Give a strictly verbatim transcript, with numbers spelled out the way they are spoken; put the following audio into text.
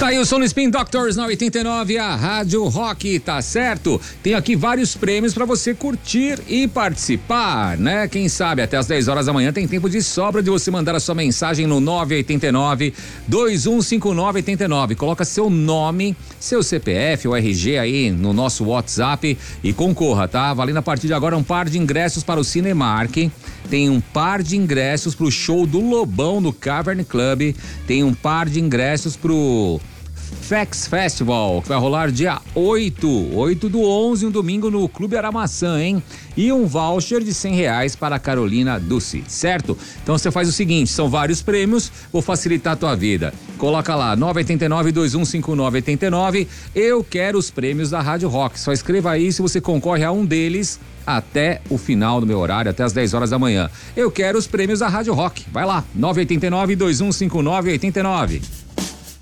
Tá aí o som no Spin Doctors na oitenta e nove, a Rádio Rock, tá certo? Tem aqui vários prêmios pra você curtir e participar, né? Quem sabe até as dez horas da manhã tem tempo de sobra de você mandar a sua mensagem no nove oito nove, dois um cinco nove oito nove. Coloca seu nome, seu C P F ou R G aí no nosso WhatsApp e concorra, tá? Valendo a partir de agora um par de ingressos para o Cinemark. Tem um par de ingressos pro show do Lobão no Cavern Club. Tem um par de ingressos pro Fex Festival, que vai rolar dia oito, oito do onze, um domingo no Clube Aramaçã, hein? E um voucher de cem reais para a Carolina Dulce, certo? Então você faz o seguinte, são vários prêmios, vou facilitar a tua vida. Coloca lá, nove oito nove, dois um cinco nove oito nove, eu quero os prêmios da Rádio Rock. Só escreva aí se você concorre a um deles até o final do meu horário, até as dez horas da manhã. Eu quero os prêmios da Rádio Rock. Vai lá, nove oito nove, dois um cinco nove oito nove.